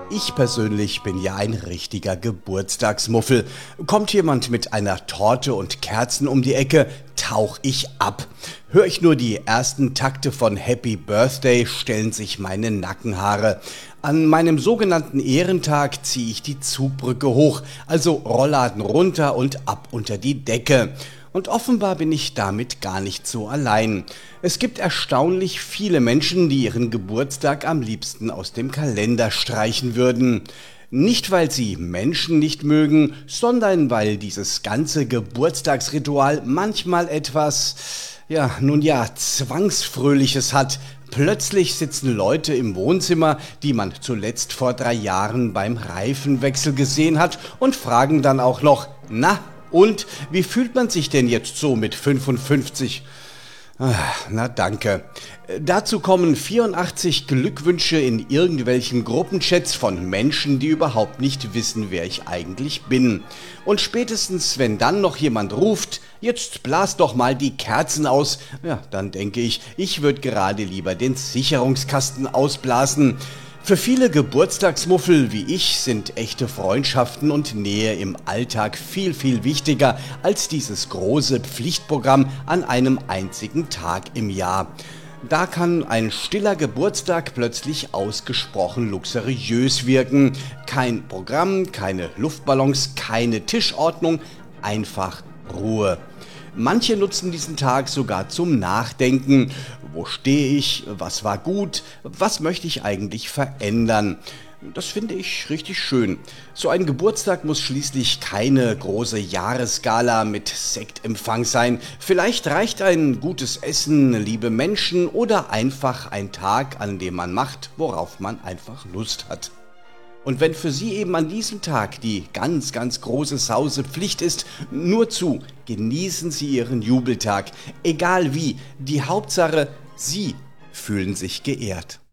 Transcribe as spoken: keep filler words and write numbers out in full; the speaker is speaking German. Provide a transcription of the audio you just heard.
Ich persönlich bin ja ein richtiger Geburtstagsmuffel. Kommt jemand mit einer Torte und Kerzen um die Ecke, tauch ich ab. Hör ich nur die ersten Takte von Happy Birthday, stellen sich meine Nackenhaare. An meinem sogenannten Ehrentag ziehe ich die Zugbrücke hoch, also Rollladen runter und ab unter die Decke. Und offenbar bin ich damit gar nicht so allein. Es gibt erstaunlich viele Menschen, die ihren Geburtstag am liebsten aus dem Kalender streichen würden. Nicht, weil sie Menschen nicht mögen, sondern weil dieses ganze Geburtstagsritual manchmal etwas, ja, nun ja, Zwangsfröhliches hat. Plötzlich sitzen Leute im Wohnzimmer, die man zuletzt vor drei Jahren beim Reifenwechsel gesehen hat, und fragen dann auch noch: Na, und wie fühlt man sich denn jetzt so mit fünfundfünfzig? Ah, na danke. Dazu kommen vierundachtzig Glückwünsche in irgendwelchen Gruppenchats von Menschen, die überhaupt nicht wissen, wer ich eigentlich bin. Und spätestens, wenn dann noch jemand ruft: Jetzt blas doch mal die Kerzen aus, ja, dann denke ich, ich würde gerade lieber den Sicherungskasten ausblasen. Für viele Geburtstagsmuffel wie ich sind echte Freundschaften und Nähe im Alltag viel, viel wichtiger als dieses große Pflichtprogramm an einem einzigen Tag im Jahr. Da kann ein stiller Geburtstag plötzlich ausgesprochen luxuriös wirken. Kein Programm, keine Luftballons, keine Tischordnung, einfach Ruhe. Manche nutzen diesen Tag sogar zum Nachdenken. Wo stehe ich? Was war gut? Was möchte ich eigentlich verändern? Das finde ich richtig schön. So ein Geburtstag muss schließlich keine große Jahresgala mit Sektempfang sein. Vielleicht reicht ein gutes Essen, liebe Menschen oder einfach ein Tag, an dem man macht, worauf man einfach Lust hat. Und wenn für Sie eben an diesem Tag die ganz, ganz große Sause Pflicht ist, nur zu, genießen Sie Ihren Jubeltag. Egal wie, die Hauptsache, Sie fühlen sich geehrt.